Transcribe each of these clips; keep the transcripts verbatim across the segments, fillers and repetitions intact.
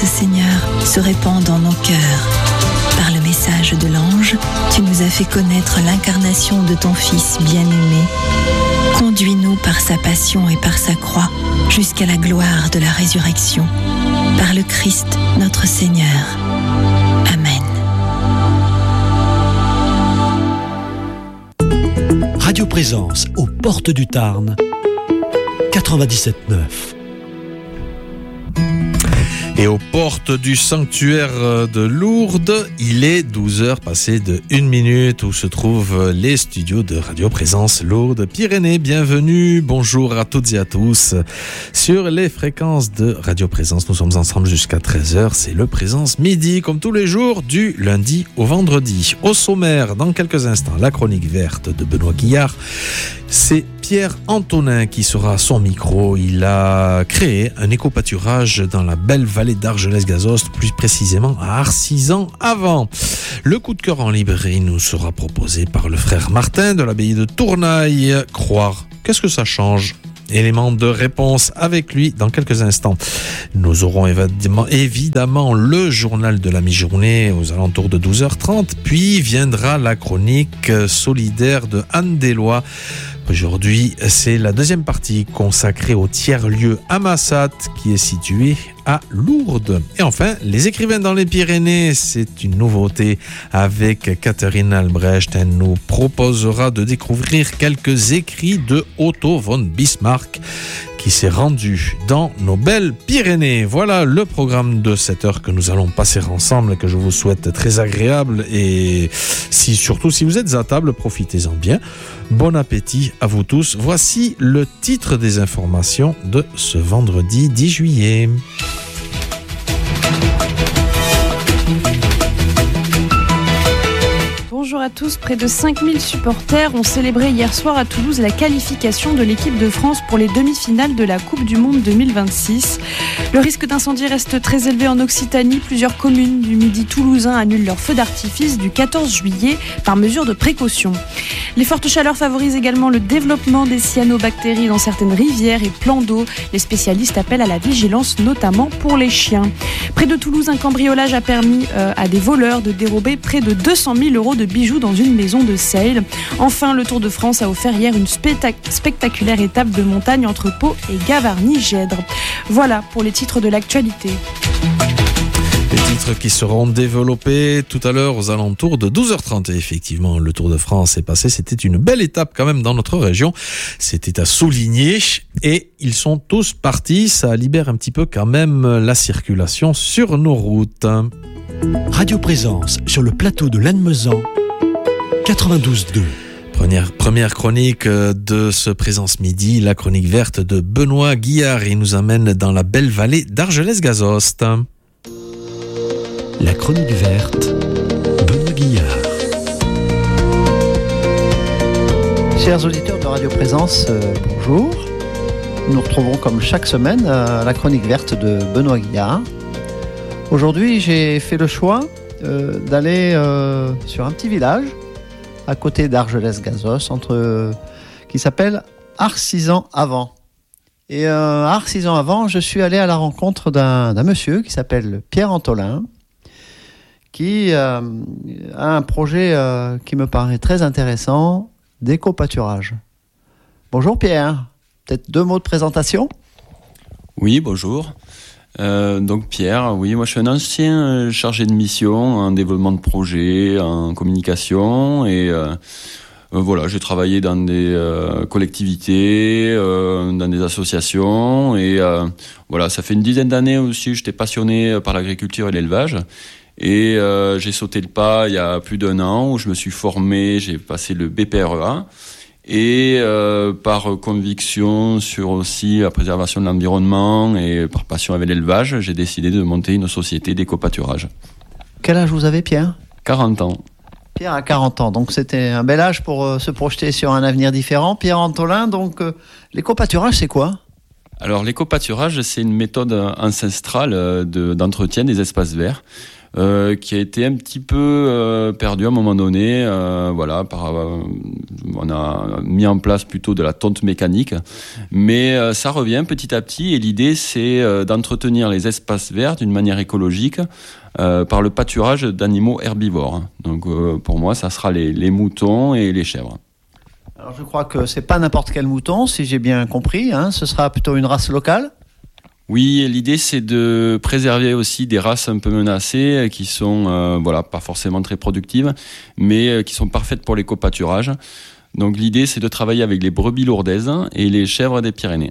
grâce, Seigneur, se répand dans nos cœurs. Par le message de l'ange, tu nous as fait connaître l'incarnation de ton Fils bien-aimé. Conduis-nous par sa passion et par sa croix jusqu'à la gloire de la résurrection. Par le Christ, notre Seigneur. Amen. Radio Présence, aux portes du Tarn, quatre-vingt-dix-sept neuf. Et aux portes du sanctuaire de Lourdes, il est douze heures passées de une minute où se trouvent les studios de Radio Présence Lourdes Pyrénées. Bienvenue, bonjour à toutes et à tous sur les fréquences de Radio Présence. Nous sommes ensemble jusqu'à treize heures, c'est le Présence Midi, comme tous les jours, du lundi au vendredi. Au sommaire, dans quelques instants, la chronique verte de Benoît Guillard. C'est Pierre Antonin qui sera à son micro. Il a créé un éco-pâturage dans la belle vallée d'Argelès-Gazost, plus précisément à Arcisant-Avant. Le coup de cœur en librairie nous sera proposé par le frère Martin de l'abbaye de Tournaille. Croire, qu'est-ce que ça change ? Élément de réponse avec lui dans quelques instants. Nous aurons évidemment, évidemment le journal de la mi-journée aux alentours de douze heures trente, puis viendra la chronique solidaire de Anne Deslois. Aujourd'hui, c'est la deuxième partie consacrée au tiers-lieu Amassat qui est situé à Lourdes. Et enfin, les écrivains dans les Pyrénées, c'est une nouveauté avec Catherine Albrecht. Elle nous proposera de découvrir quelques écrits de Otto von Bismarck qui s'est rendu dans nos belles Pyrénées. Voilà le programme de cette heure que nous allons passer ensemble et que je vous souhaite très agréable. Et si, surtout si vous êtes à table, profitez-en bien. Bon appétit à vous tous. Voici le titre des informations de ce vendredi dix juillet. Bonjour à tous, près de cinq mille supporters ont célébré hier soir à Toulouse la qualification de l'équipe de France pour les demi-finales de la Coupe du Monde deux mille vingt-six. Le risque d'incendie reste très élevé en Occitanie. Plusieurs communes du Midi toulousain annulent leur feu d'artifice du quatorze juillet par mesure de précaution. Les fortes chaleurs favorisent également le développement des cyanobactéries dans certaines rivières et plans d'eau. Les spécialistes appellent à la vigilance, notamment pour les chiens. Près de Toulouse, un cambriolage a permis euh, à des voleurs de dérober près de deux cent mille euros de bijoux dans une maison de Seille. Enfin, le Tour de France a offert hier une spectac- spectaculaire étape de montagne entre Pau et Gavarnie-Gèdre. Voilà pour les titres de l'actualité. Les titres qui seront développés tout à l'heure aux alentours de douze heures trente. Et effectivement, le Tour de France est passé. C'était une belle étape quand même dans notre région. C'était à souligner. Et ils sont tous partis. Ça libère un petit peu quand même la circulation sur nos routes. Radio Présence sur le plateau de Lannemezan, quatre-vingt-douze deux. Première, première chronique de ce Présence Midi, la chronique verte de Benoît Guillard. Il nous amène dans la belle vallée d'Argelès-Gazost. La chronique verte, Benoît Guillard. Chers auditeurs de Radio Présence, euh, bonjour. Nous nous retrouvons comme chaque semaine à la chronique verte de Benoît Guillard. Aujourd'hui, j'ai fait le choix euh, d'aller euh, sur un petit village à côté d'Argelès-Gazost, entre, euh, qui s'appelle Arcisant-Avant. Et euh, à Arcisant-Avant, je suis allé à la rencontre d'un, d'un monsieur qui s'appelle Pierre Antolin, qui euh, a un projet euh, qui me paraît très intéressant, d'éco-pâturage. Bonjour Pierre, peut-être deux mots de présentation ? Oui, bonjour. Euh, donc Pierre, oui, moi je suis un ancien chargé de mission en développement de projet, en communication et euh, euh, voilà, j'ai travaillé dans des euh, collectivités, euh, dans des associations et euh, voilà, ça fait une dizaine d'années aussi, j'étais passionné par l'agriculture et l'élevage. Et euh, j'ai sauté le pas il y a plus d'un an où je me suis formé, j'ai passé le B P R E A et euh, par conviction sur aussi la préservation de l'environnement et par passion avec l'élevage, j'ai décidé de monter une société d'éco-pâturage. Quel âge vous avez Pierre ? quarante ans. Pierre a quarante ans, donc c'était un bel âge pour euh, se projeter sur un avenir différent. Pierre Antolin, donc euh, l'éco-pâturage c'est quoi ? Alors l'éco-pâturage c'est une méthode ancestrale de, d'entretien des espaces verts. euh, qui a été un petit peu euh, perdu à un moment donné. Euh, voilà, par, euh, on a mis en place plutôt de la tonte mécanique, mais euh, ça revient petit à petit. Et l'idée, c'est euh, d'entretenir les espaces verts d'une manière écologique euh, par le pâturage d'animaux herbivores. Donc, euh, pour moi, ça sera les, les moutons et les chèvres. Alors, je crois que c'est pas n'importe quel mouton, si j'ai bien compris. Hein. Ce sera plutôt une race locale. Oui, l'idée c'est de préserver aussi des races un peu menacées qui sont, euh, voilà, pas forcément très productives, mais euh, qui sont parfaites pour l'éco-pâturage. Donc l'idée c'est de travailler avec les brebis lourdaises et les chèvres des Pyrénées.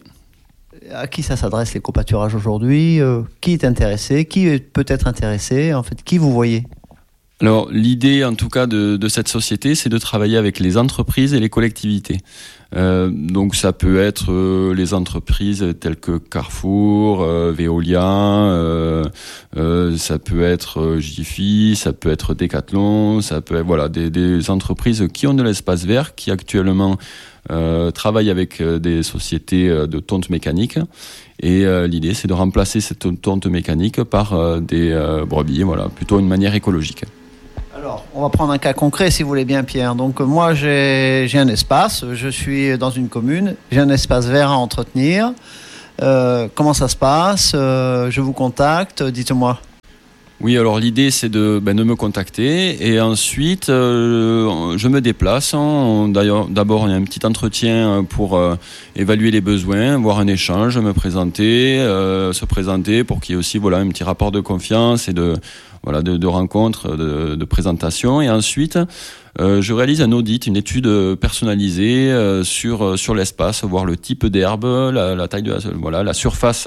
À qui ça s'adresse l'éco-pâturage aujourd'hui ? euh, Qui est intéressé ? Qui est peut-être intéressé ? En fait, qui vous voyez ? Alors l'idée en tout cas de, de cette société, c'est de travailler avec les entreprises et les collectivités. Euh, donc ça peut être euh, les entreprises telles que Carrefour, euh, Veolia, euh, euh, ça peut être euh, Jiffy, ça peut être Decathlon, ça peut être voilà des, des entreprises qui ont de l'espace vert, qui actuellement euh, travaillent avec euh, des sociétés euh, de tonte mécanique. Et euh, l'idée c'est de remplacer cette tonte mécanique par euh, des euh, brebis, voilà, plutôt une manière écologique. Alors, on va prendre un cas concret, si vous voulez bien, Pierre. Donc, moi, j'ai, j'ai un espace, je suis dans une commune, j'ai un espace vert à entretenir. Euh, comment ça se passe ? euh, Je vous contacte, dites-moi. Oui, alors l'idée, c'est de, ben, de me contacter et ensuite, euh, je me déplace. On, d'ailleurs, d'abord, il y a un petit entretien pour euh, évaluer les besoins, voir un échange, me présenter, euh, se présenter pour qu'il y ait aussi voilà, un petit rapport de confiance et de... Voilà, de, de rencontres, de, de présentations. Et ensuite, euh, je réalise un audit, une étude personnalisée euh, sur, sur l'espace, voir le type d'herbe, la, la taille de la, voilà, la surface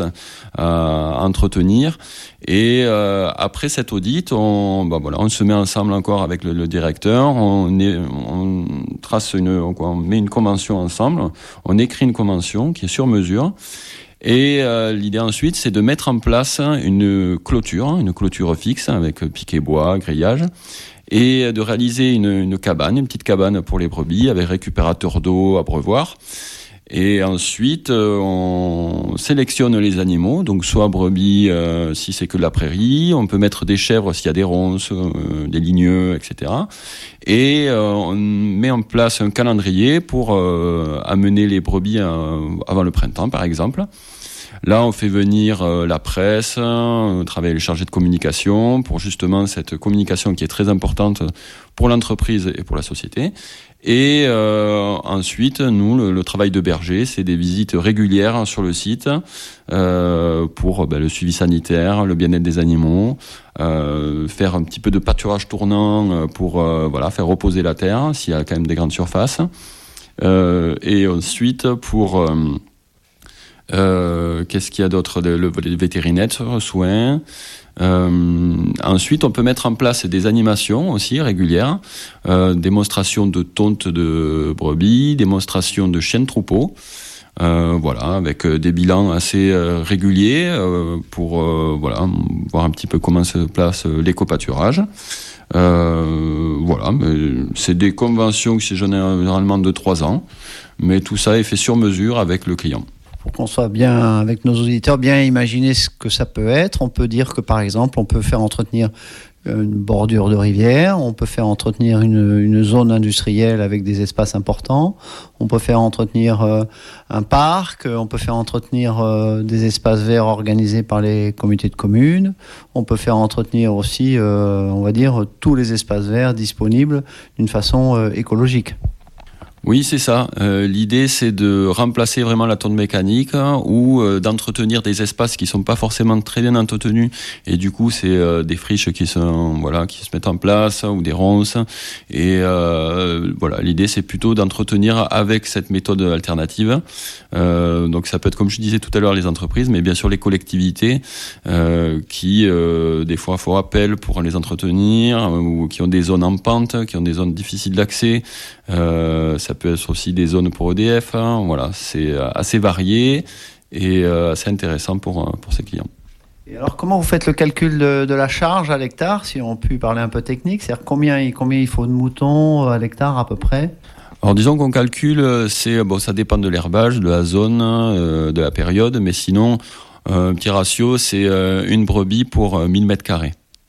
à entretenir. Et euh, après cet audit, on, bah voilà, on se met ensemble encore avec le, le directeur, on, est, on trace une, on met une convention ensemble, on écrit une convention qui est sur mesure. Et euh, l'idée ensuite, c'est de mettre en place une clôture, une clôture fixe avec piquet bois, grillage, et de réaliser une, une cabane, une petite cabane pour les brebis avec récupérateur d'eau, abreuvoir. Et ensuite, euh, on sélectionne les animaux, donc soit brebis euh, si c'est que de la prairie, on peut mettre des chèvres s'il y a des ronces, euh, des ligneux, et cetera. Et euh, on met en place un calendrier pour euh, amener les brebis euh, avant le printemps, par exemple. Là, on fait venir euh, la presse, on travaille les chargés de communication pour justement cette communication qui est très importante pour l'entreprise et pour la société. Et euh, ensuite, nous, le, le travail de berger, c'est des visites régulières sur le site euh, pour ben, le suivi sanitaire, le bien-être des animaux, euh, faire un petit peu de pâturage tournant pour euh, voilà, faire reposer la terre s'il y a quand même des grandes surfaces. Euh, et ensuite, pour... Euh, Euh, qu'est-ce qu'il y a d'autre ? Le, le, les vétérinaires, soins. Euh, ensuite, on peut mettre en place des animations aussi régulières, euh, démonstration de tonte de brebis, démonstration de chiens de troupeau. Euh, voilà, avec des bilans assez euh, réguliers euh, pour euh, voilà, voir un petit peu comment se place l'éco-pâturage. Euh, voilà, mais c'est des conventions qui sont généralement de trois ans, mais tout ça est fait sur mesure avec le client. Pour qu'on soit bien, avec nos auditeurs, bien imaginer ce que ça peut être, on peut dire que par exemple, on peut faire entretenir une bordure de rivière, on peut faire entretenir une, une zone industrielle avec des espaces importants, on peut faire entretenir euh, un parc, on peut faire entretenir euh, des espaces verts organisés par les comités de communes, on peut faire entretenir aussi, euh, on va dire, tous les espaces verts disponibles d'une façon euh, écologique. Oui, c'est ça. Euh, l'idée, c'est de remplacer vraiment la tonte mécanique hein, ou euh, d'entretenir des espaces qui sont pas forcément très bien entretenus. Et du coup, c'est euh, des friches qui sont voilà, qui se mettent en place ou des ronces. Et euh, voilà, l'idée, c'est plutôt d'entretenir avec cette méthode alternative. Euh, donc, ça peut être, comme je disais tout à l'heure, les entreprises, mais bien sûr les collectivités euh, qui, euh, des fois, font appel pour les entretenir euh, ou qui ont des zones en pente, qui ont des zones difficiles d'accès. Euh, ça peut être aussi des zones pour E D F, hein, voilà, c'est assez varié et euh, assez intéressant pour, pour ces clients. Et alors, comment vous faites le calcul de, de la charge à l'hectare, si on peut parler un peu technique, c'est-à-dire combien, combien il faut de moutons à l'hectare à peu près ? Alors disons qu'on calcule, c'est, bon, ça dépend de l'herbage, de la zone, euh, de la période, mais sinon, euh, un petit ratio, c'est euh, une brebis pour euh, mille mètres carrés.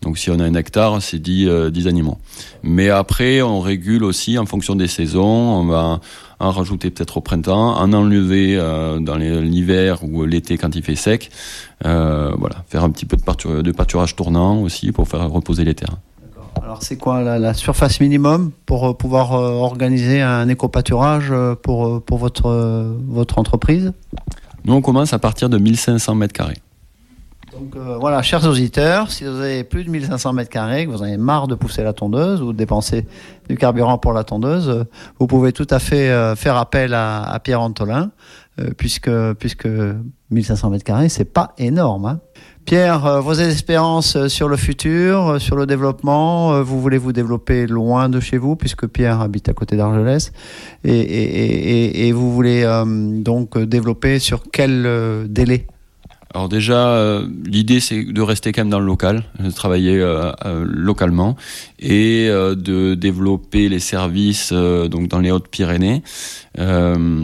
Donc si on a un hectare, c'est dix, euh, dix animaux. Mais après, on régule aussi en fonction des saisons. On va en rajouter peut-être au printemps, en enlever euh, dans les, l'hiver ou l'été quand il fait sec. Euh, voilà, faire un petit peu de, pâture, de pâturage tournant aussi pour faire reposer les terres. Alors c'est quoi la, la surface minimum pour euh, pouvoir euh, organiser un éco-pâturage euh, pour, euh, pour votre, euh, votre entreprise ? Nous, on commence à partir de mille cinq cents mètres carrés. Donc euh, voilà, chers auditeurs, si vous avez plus de mille cinq cents mètres carrés, que vous en avez marre de pousser la tondeuse ou de dépenser du carburant pour la tondeuse, euh, vous pouvez tout à fait euh, faire appel à, à Pierre Antolin, euh, puisque, puisque mille cinq cents mètres carrés, c'est pas énorme, hein. Pierre, euh, vos espérances sur le futur, euh, sur le développement, euh, vous voulez vous développer loin de chez vous, puisque Pierre habite à côté d'Argelès, et, et, et, et vous voulez euh, donc développer sur quel euh, délai ? Alors déjà, euh, l'idée c'est de rester quand même dans le local, de travailler euh, euh, localement et euh, de développer les services euh, donc dans les Hautes-Pyrénées. Euh,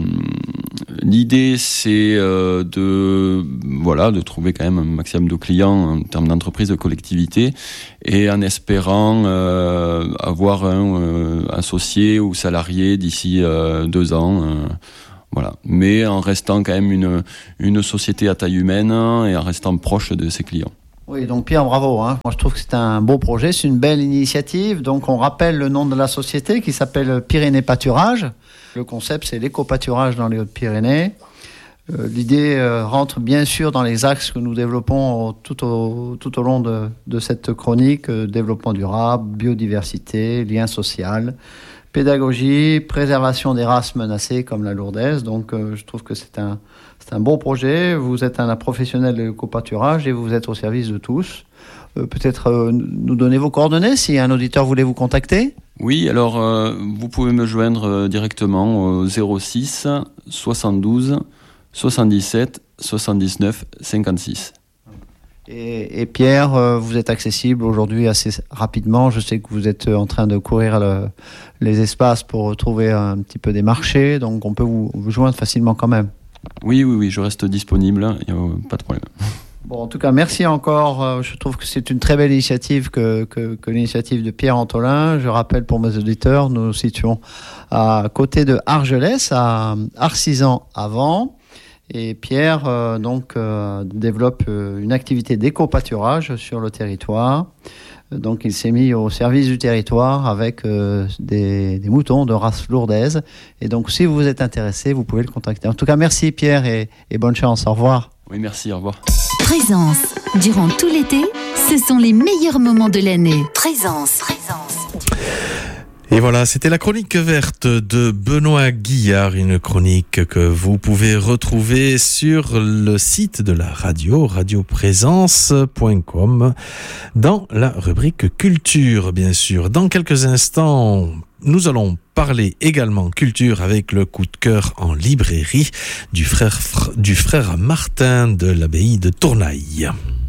l'idée c'est euh, de voilà de trouver quand même un maximum de clients en termes d'entreprise, de collectivité, et en espérant euh, avoir un euh, associé ou salarié d'ici euh, deux ans. Euh, Voilà, mais en restant quand même une, une société à taille humaine et en restant proche de ses clients. Oui, donc Pierre, bravo, hein. Moi, je trouve que c'est un beau projet, c'est une belle initiative. Donc, on rappelle le nom de la société qui s'appelle Pyrénées Pâturage. Le concept, c'est l'éco-pâturage dans les Hautes-Pyrénées. Euh, l'idée euh, rentre bien sûr dans les axes que nous développons au, tout, au, tout au long de, de cette chronique. Euh, développement durable, biodiversité, lien social, pédagogie, préservation des races menacées comme la lourdaise. Donc euh, je trouve que c'est un, c'est un bon projet. Vous êtes un professionnel de l'éco-pâturage et vous êtes au service de tous. Euh, peut-être euh, nous donner vos coordonnées si un auditeur voulait vous contacter. Oui, alors euh, vous pouvez me joindre euh, directement au zéro six soixante-douze soixante-dix-sept soixante-dix-neuf cinquante-six. Et, et Pierre, euh, vous êtes accessible aujourd'hui assez rapidement. Je sais que vous êtes en train de courir le, les espaces pour trouver un petit peu des marchés, donc on peut vous, vous joindre facilement quand même. Oui, oui, oui, je reste disponible, il n'y a pas de problème. Bon, en tout cas, merci encore. Je trouve que c'est une très belle initiative que, que, que l'initiative de Pierre Antolin. Je rappelle pour mes auditeurs, nous nous situons à côté de Argelès, à Arcisant-Avant. Et Pierre euh, donc euh, développe euh, une activité d'éco-pâturage sur le territoire. Donc il s'est mis au service du territoire avec euh, des, des moutons de race lourdaise. Et donc si vous êtes intéressé, vous pouvez le contacter. En tout cas, merci Pierre et, et bonne chance. Au revoir. Oui, merci, au revoir. Présence. Durant tout l'été, ce sont les meilleurs moments de l'année. Présence. Présence. Et voilà, c'était la chronique verte de Benoît Guillard, une chronique que vous pouvez retrouver sur le site de la radio, radioprésence point com, dans la rubrique culture, bien sûr. Dans quelques instants, nous allons parler également culture avec le coup de cœur en librairie du frère, du frère Martin de l'abbaye de Tournaille.